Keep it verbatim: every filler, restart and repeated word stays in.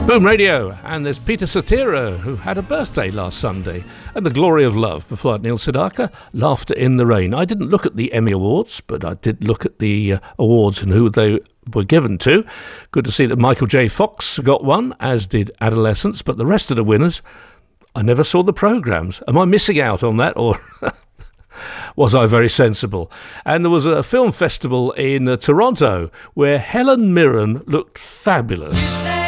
Boom Radio, and there's Peter Cetera, who had a birthday last Sunday, and The Glory of Love before Neil Sedaka, Laughter in the Rain. I didn't look at the Emmy Awards, but I did look at the uh, awards and who they were given to. Good to see that Michael J. Fox got one, as did Adolescence, but the rest of the winners, I never saw the programmes. Am I missing out on that, or was I very sensible? And there was a film festival in uh, Toronto where Helen Mirren looked fabulous.